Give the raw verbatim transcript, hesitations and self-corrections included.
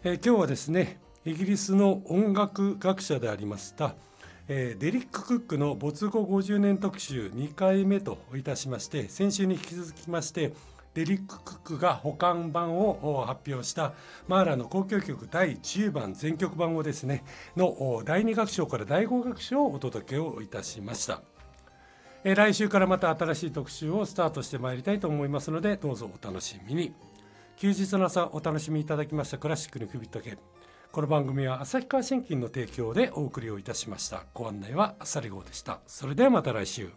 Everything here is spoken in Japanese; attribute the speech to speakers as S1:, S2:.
S1: えー今日はですね、イギリスの音楽学者でありました、えーデリック・クックの没後ごじゅうねん特集にかいめといたしまして、先週に引き続きましてデリック・クックが補完版を発表したマーラーの交響曲だいじゅうばん全曲版をですねのだいに楽章からだいご楽章をお届けをいたしました。えー来週からまた新しい特集をスタートしてまいりたいと思いますので、どうぞお楽しみに。休日の朝お楽しみいただきましたクラシックにくびったけ。この番組は旭川信金の提供でお送りをいたしました。ご案内はあさり号でした。それではまた来週。